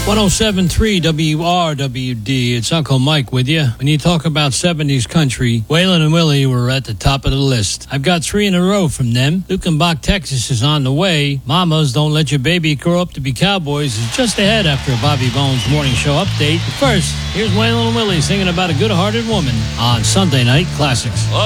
107.3 WRWD. It's Uncle Mike with you. When you talk about 70s country, Waylon and Willie were at the top of the list. I've got 3 in a row from them. Lukenbach, Texas is on the way. Mamas Don't Let Your Baby Grow Up to Be Cowboys is just ahead after a Bobby Bones morning show update. But first, here's Waylon and Willie singing about a good-hearted woman on Sunday Night Classics.